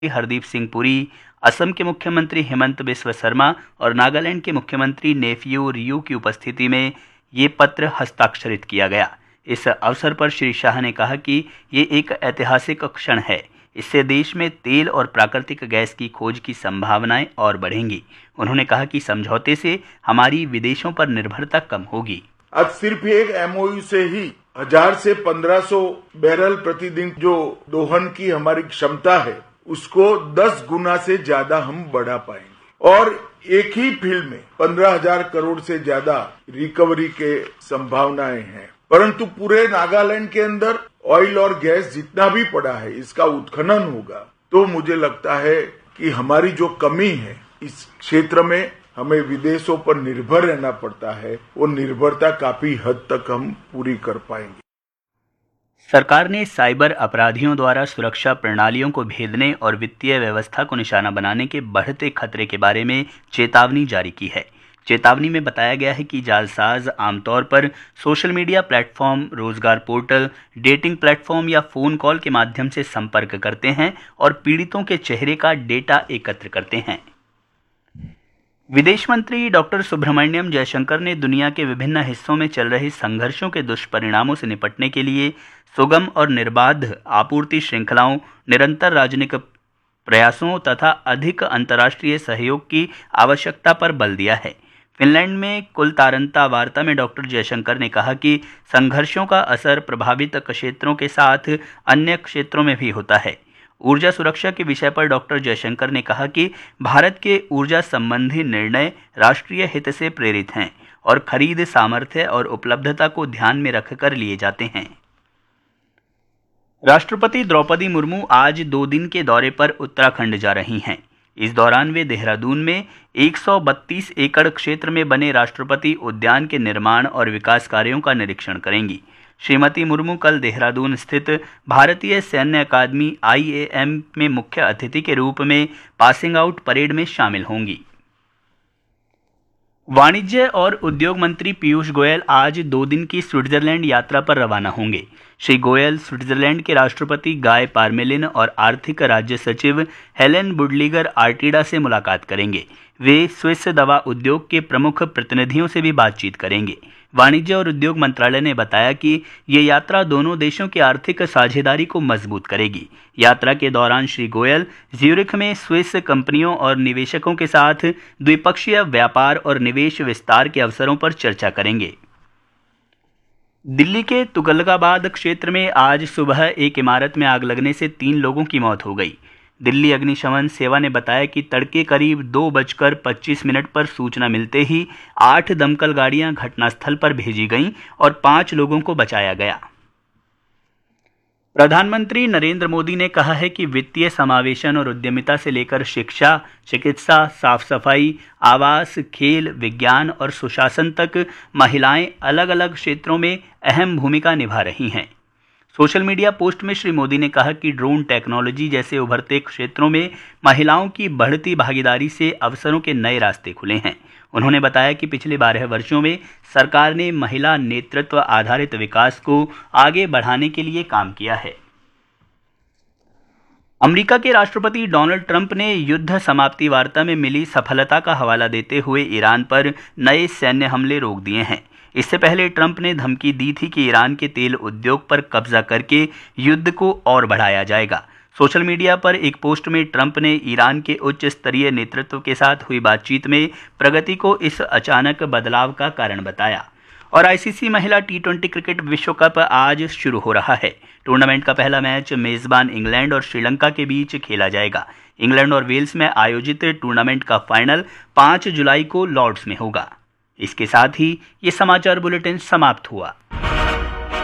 हरदीप सिंह पुरी, असम के मुख्यमंत्री हेमंत बिस्व शर्मा और नागालैंड के मुख्यमंत्री नेफ्यू रियू की उपस्थिति में ये पत्र हस्ताक्षरित किया गया। इस अवसर पर श्री शाह ने कहा कि ये एक ऐतिहासिक क्षण है। इससे देश में तेल और प्राकृतिक गैस की खोज की संभावनाएं और बढ़ेंगी। उन्होंने कहा कि समझौते से हमारी विदेशों पर निर्भरता कम होगी। अब सिर्फ एक एमओयू से ही 1000 से 1500 बैरल प्रतिदिन जो दोहन की हमारी क्षमता है उसको 10 गुना से ज्यादा हम बढ़ा पाएंगे और एक ही फील्ड में 15,000 करोड़ से ज्यादा रिकवरी के संभावनाएं हैं। परंतु पूरे नागालैंड के अंदर ऑयल और गैस जितना भी पड़ा है इसका उत्खनन होगा तो मुझे लगता है कि हमारी जो कमी है इस क्षेत्र में हमें विदेशों पर निर्भर रहना पड़ता है, वो निर्भरता काफी हद तक हम पूरी कर पाएंगे। सरकार ने साइबर अपराधियों द्वारा सुरक्षा प्रणालियों को भेदने और वित्तीय व्यवस्था को निशाना बनाने के बढ़ते खतरे के बारे में चेतावनी जारी की है। चेतावनी में बताया गया है कि जालसाज आमतौर पर सोशल मीडिया प्लेटफॉर्म, रोजगार पोर्टल, डेटिंग प्लेटफॉर्म या फोन कॉल के माध्यम से संपर्क करते हैं और पीड़ितों के चेहरे का डेटा एकत्र करते हैं। विदेश मंत्री डॉक्टर सुब्रमण्यम जयशंकर ने दुनिया के विभिन्न हिस्सों में चल रहे संघर्षों के दुष्परिणामों से निपटने के लिए सुगम और निर्बाध आपूर्ति श्रृंखलाओं, निरंतर राजनयिक प्रयासों तथा अधिक अंतर्राष्ट्रीय सहयोग की आवश्यकता पर बल दिया है। फिनलैंड में कुलतारंता वार्ता में डॉक्टर जयशंकर ने कहा कि संघर्षों का असर प्रभावित क्षेत्रों के साथ अन्य क्षेत्रों में भी होता है। ऊर्जा सुरक्षा के विषय पर डॉक्टर जयशंकर ने कहा कि भारत के ऊर्जा संबंधी निर्णय राष्ट्रीय हित से प्रेरित हैं और खरीद सामर्थ्य और उपलब्धता को ध्यान में रखकर लिए जाते हैं। राष्ट्रपति द्रौपदी मुर्मू आज 2 दिन के दौरे पर उत्तराखंड जा रही हैं। इस दौरान वे देहरादून में 132 एकड़ क्षेत्र में बने राष्ट्रपति उद्यान के निर्माण और विकास कार्यों का निरीक्षण करेंगी। श्रीमती मुर्मू कल देहरादून स्थित भारतीय सैन्य अकादमी IAM में मुख्य अतिथि के रूप में पासिंग आउट परेड में शामिल होंगी। वाणिज्य और उद्योग मंत्री पीयूष गोयल आज 2 दिन की स्विट्जरलैंड यात्रा पर रवाना होंगे। श्री गोयल स्विट्जरलैंड के राष्ट्रपति गाय पारमेलिन और आर्थिक राज्य सचिव हेलेन बुडलिगर आर्टिडा से मुलाकात करेंगे। वे स्विस दवा उद्योग के प्रमुख प्रतिनिधियों से भी बातचीत करेंगे। वाणिज्य और उद्योग मंत्रालय ने बताया कि ये यात्रा दोनों देशों की आर्थिक साझेदारी को मजबूत करेगी। यात्रा के दौरान श्री गोयल ज्यूरिख में स्विस कंपनियों और निवेशकों के साथ द्विपक्षीय व्यापार और निवेश विस्तार के अवसरों पर चर्चा करेंगे। दिल्ली के तुगलकाबाद क्षेत्र में आज सुबह एक इमारत में आग लगने से 3 लोगों की मौत हो गई। दिल्ली अग्निशमन सेवा ने बताया कि तड़के करीब 2:25 पर सूचना मिलते ही 8 दमकल गाड़ियां घटनास्थल पर भेजी गईं और 5 लोगों को बचाया गया। प्रधानमंत्री नरेंद्र मोदी ने कहा है कि वित्तीय समावेशन और उद्यमिता से लेकर शिक्षा, चिकित्सा, साफ सफाई, आवास, खेल, विज्ञान और सुशासन तक महिलाएं अलग अलग क्षेत्रों में अहम भूमिका निभा रही हैं। सोशल मीडिया पोस्ट में श्री मोदी ने कहा कि ड्रोन टेक्नोलॉजी जैसे उभरते क्षेत्रों में महिलाओं की बढ़ती भागीदारी से अवसरों के नए रास्ते खुले हैं। उन्होंने बताया कि पिछले 12 वर्षों में सरकार ने महिला नेतृत्व आधारित विकास को आगे बढ़ाने के लिए काम किया है। अमेरिका के राष्ट्रपति डोनाल्ड ट्रंप ने युद्ध समाप्ति वार्ता में मिली सफलता का हवाला देते हुए ईरान पर नए सैन्य हमले रोक दिए हैं। इससे पहले ट्रंप ने धमकी दी थी कि ईरान के तेल उद्योग पर कब्जा करके युद्ध को और बढ़ाया जाएगा। सोशल मीडिया पर एक पोस्ट में ट्रंप ने ईरान के उच्च स्तरीय नेतृत्व के साथ हुई बातचीत में प्रगति को इस अचानक बदलाव का कारण बताया। और आईसीसी महिला T20 क्रिकेट विश्व कप आज शुरू हो रहा है। टूर्नामेंट का पहला मैच मेजबान इंग्लैंड और श्रीलंका के बीच खेला जाएगा। इंग्लैंड और वेल्स में आयोजित टूर्नामेंट का फाइनल 5 जुलाई को लॉर्ड्स में होगा। इसके साथ ही ये समाचार बुलेटिन समाप्त हुआ।